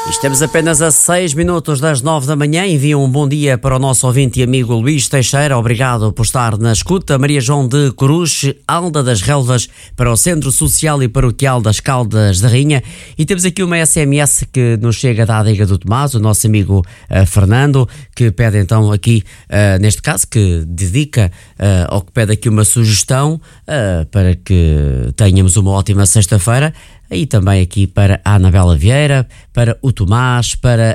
Estamos apenas a 6 minutos das 9 da manhã. Enviam um bom dia para o nosso ouvinte e amigo Luís Teixeira. Obrigado por estar na escuta. Maria João de Coruche, Alda das Relvas, para o Centro Social e Paroquial das Caldas da Rainha. E temos aqui uma SMS que nos chega da adega do Tomás, o nosso amigo Fernando, que pede então aqui, neste caso, que dedica, ou que pede aqui uma sugestão para que tenhamos uma ótima sexta-feira. E também aqui para a Anabela Vieira, para o Tomás, para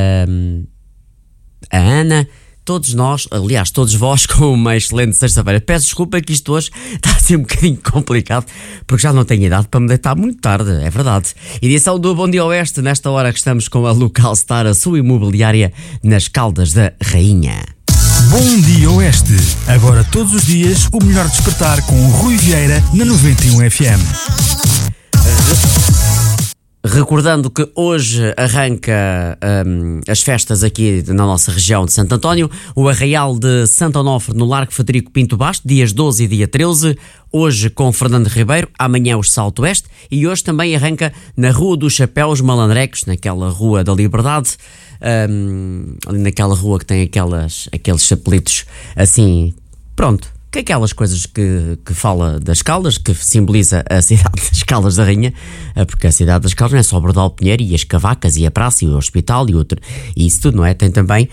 a Ana, todos nós, aliás, todos vós, com uma excelente sexta-feira. Peço desculpa que isto hoje está assim um bocadinho complicado, porque já não tenho idade para me deitar muito tarde, é verdade. Edição do Bom Dia Oeste, nesta hora que estamos com a Local Star, a sua imobiliária nas Caldas da Rainha. Bom Dia Oeste. Agora todos os dias o melhor despertar com o Rui Vieira na 91 FM. Recordando que hoje arranca as festas aqui na nossa região de Santo António, o Arraial de Santo Onofre no Largo Frederico Pinto Basto, dias 12 e dia 13, hoje com Fernando Ribeiro, amanhã o Salto Oeste, e hoje também arranca na Rua dos Chapéus Malandrecos, naquela Rua da Liberdade, ali naquela rua que tem aqueles chapelitos assim, pronto. Que é aquelas coisas que fala das Caldas, que simboliza a cidade das Caldas da Rainha, porque a cidade das Caldas não é só Bordal Pinheiro e as Cavacas e a praça e o hospital e isso tudo, não é? Tem também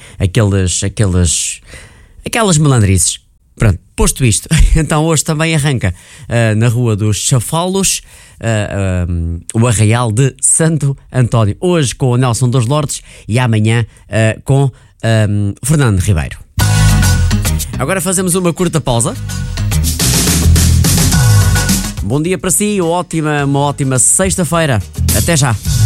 aquelas malandrices. Pronto, posto isto, então hoje também arranca na Rua dos Chafalos o Arraial de Santo António. Hoje com o Nelson dos Lordes e amanhã com Fernando Ribeiro. Agora fazemos uma curta pausa. Bom dia para si, uma ótima sexta-feira. Até já.